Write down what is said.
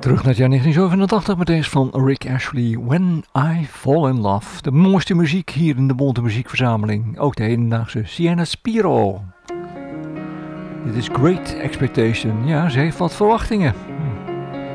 Terug naar het jaar 1987 met deze van Rick Ashley, When I Fall in Love. De mooiste muziek hier in de Bonte Muziekverzameling. Ook de hedendaagse Sienna Spiro. Dit is Great Expectation. Ja, ze heeft wat verwachtingen.